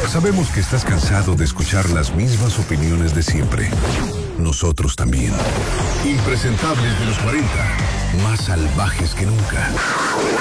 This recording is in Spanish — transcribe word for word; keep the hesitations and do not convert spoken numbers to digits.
Sabemos que estás cansado de escuchar las mismas opiniones de siempre. Nosotros también. Impresentables de los cuarenta, más salvajes que nunca.